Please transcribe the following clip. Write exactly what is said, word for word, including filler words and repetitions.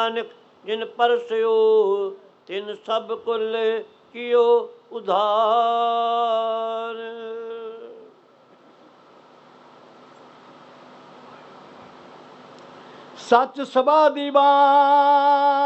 ਨਾਨਕ ਜਿਨ ਪਰਸਿਓ ਤਿਨ ਸਭ ਕੁਲ ਕੀਓ ਉਧਾਰ। ਸੱਚ ਸਭਾ ਦੀਵਾਨ